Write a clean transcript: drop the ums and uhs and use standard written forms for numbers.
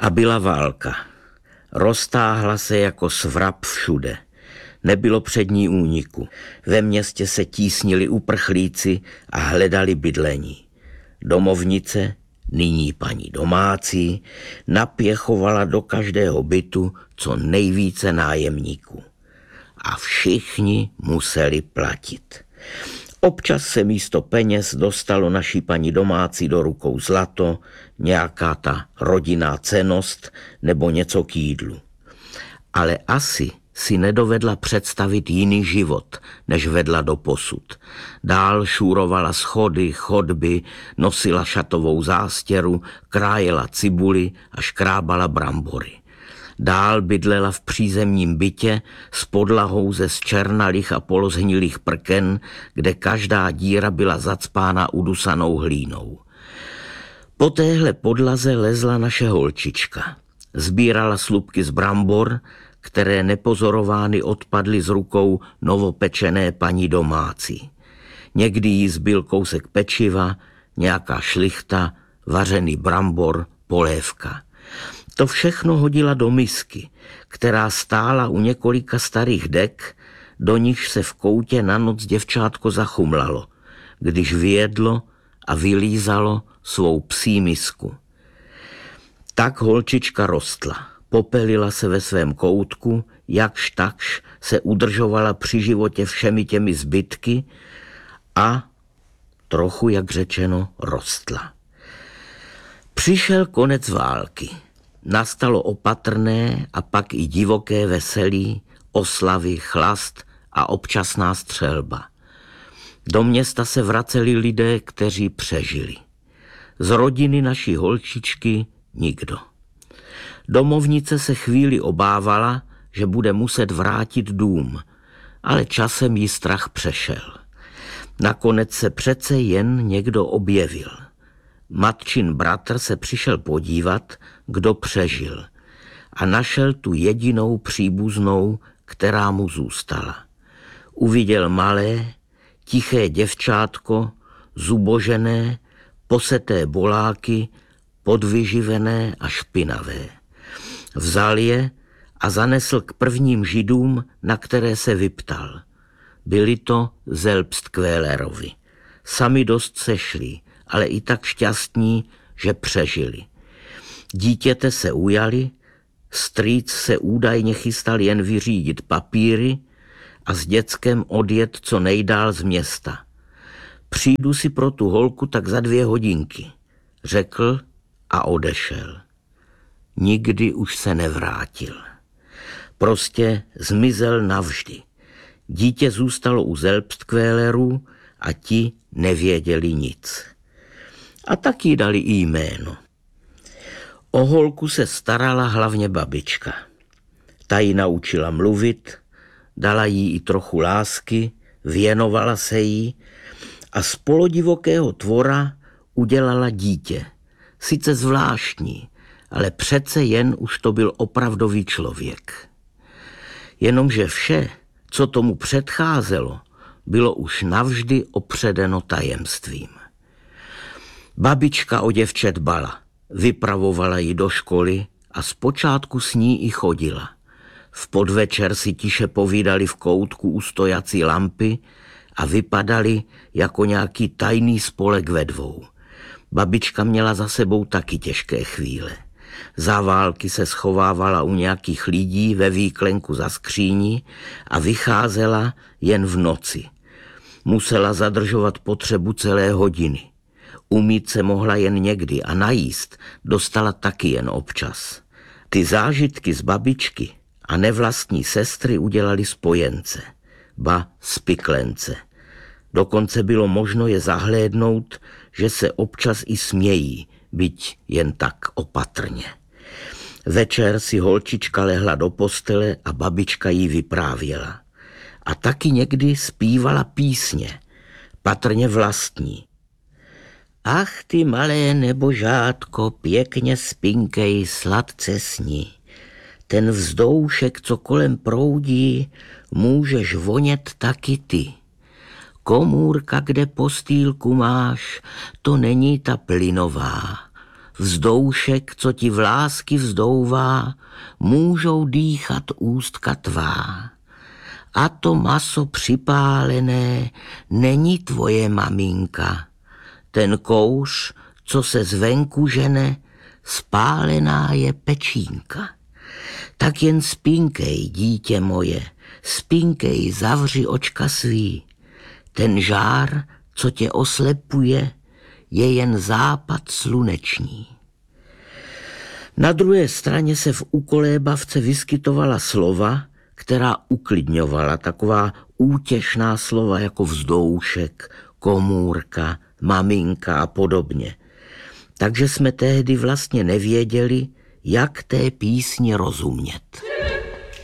A byla válka. Roztáhla se jako svrab všude. Nebylo před ní úniku. Ve městě se tísnili uprchlíci a hledali bydlení. Domovnice, nyní paní domácí, napěchovala do každého bytu co nejvíce nájemníků. A všichni museli platit. Občas se místo peněz dostalo naší paní domácí do rukou zlato, nějaká ta rodinná cennost nebo něco k jídlu. Ale asi si nedovedla představit jiný život, než vedla doposud. Dál šúrovala schody, chodby, nosila šatovou zástěru, krájela cibuli a škrábala brambory. Dál bydlela v přízemním bytě s podlahou ze zčernalých a polozhnilých prken, kde každá díra byla zacpána udusanou hlínou. Po téhle podlaze lezla naše holčička. Sbírala slupky z brambor, které nepozorovány odpadly z rukou novopečené paní domácí. Někdy jí zbyl kousek pečiva, nějaká šlichta, vařený brambor, polévka. To všechno hodila do misky, která stála u několika starých dek, do nichž se v koutě na noc děvčátko zachumlalo, když vyjedlo a vylízalo svou psí misku. Tak holčička rostla, popelila se ve svém koutku, jakž takž se udržovala při životě všemi těmi zbytky a trochu, jak řečeno, rostla. Přišel konec války. Nastalo opatrné a pak i divoké veselí, oslavy, chlast a občasná střelba. Do města se vraceli lidé, kteří přežili. Z rodiny naší holčičky nikdo. Domovnice se chvíli obávala, že bude muset vrátit dům, ale časem jí strach přešel. Nakonec se přece jen někdo objevil. Matčin bratr se přišel podívat, kdo přežil, a našel tu jedinou příbuznou, která mu zůstala. Uviděl malé, tiché děvčátko, zubožené, poseté boláky, podvyživené a špinavé. Vzal je a zanesl k prvním židům, na které se vyptal. Byli to Selbstkvélerovi. Sami dost sešli, ale i tak šťastní, že přežili. Dítěte se ujali, strýc se údajně chystal jen vyřídit papíry a s děckem odjet co nejdál z města. Přijdu si pro tu holku tak za 2 hodinky, řekl a odešel. Nikdy už se nevrátil. Prostě zmizel navždy. Dítě zůstalo u Selbstkvélerů a ti nevěděli nic. A tak jí dali i jméno. O holku se starala hlavně babička. Ta ji naučila mluvit, dala jí i trochu lásky, věnovala se jí a z polodivokého tvora udělala dítě. Sice zvláštní, ale přece jen už to byl opravdový člověk. Jenomže vše, co tomu předcházelo, bylo už navždy opředeno tajemstvím. Babička o děvče dbala, vypravovala ji do školy a zpočátku s ní i chodila. V podvečer si tiše povídali v koutku u stojací lampy a vypadali jako nějaký tajný spolek ve 2. Babička měla za sebou taky těžké chvíle. Za války se schovávala u nějakých lidí ve výklenku za skříní a vycházela jen v noci. Musela zadržovat potřebu celé hodiny. Umýt se mohla jen někdy a najíst dostala taky jen občas. Ty zážitky z babičky a nevlastní sestry udělali spojence, ba spiklence. Dokonce bylo možno je zahlédnout, že se občas i smějí, byť jen tak opatrně. Večer si holčička lehla do postele a babička jí vyprávěla. A taky někdy zpívala písně, patrně vlastní. Ach ty malé nebožátko, pěkně spinkej, sladce sní. Ten vzdoušek, co kolem proudí, můžeš vonět taky ty. Komůrka, kde postýlku máš, to není ta plynová. Vzdoušek, co ti v lásky vzdouvá, můžou dýchat ústka tvá. A to maso připálené není tvoje maminka. Ten kouř, co se zvenku žene, spálená je pečínka. Tak jen spinkej, dítě moje, spinkej, zavři očka svý. Ten žár, co tě oslepuje, je jen západ sluneční. Na druhé straně se v ukolébavce vyskytovala slova, která uklidňovala, taková útěšná slova jako vzdoušek, komůrka, maminka a podobně. Takže jsme tehdy vlastně nevěděli, jak té písni rozumět.